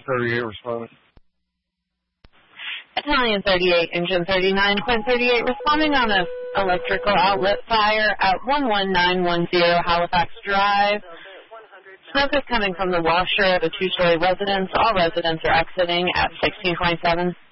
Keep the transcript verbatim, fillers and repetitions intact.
thirty-eight responding. Italian thirty-eight, Engine thirty-nine, Quint thirty-eight, responding on a electrical outlet fire at one one nine one zero Halifax Drive. Smoke is coming from the washer of a two-story residence. All residents are exiting at sixteen twenty-seven.